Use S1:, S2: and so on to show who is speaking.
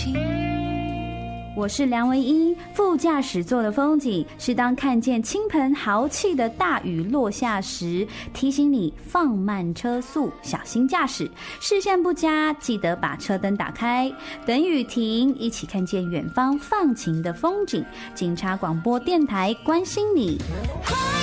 S1: 情。
S2: 我是梁唯一，副驾驶座的风景是当看见倾盆豪气的大雨落下时，提醒你放慢车速，小心驾驶。视线不佳，记得把车灯打开，等雨停，一起看见远方放晴的风景。警察广播电台关心你。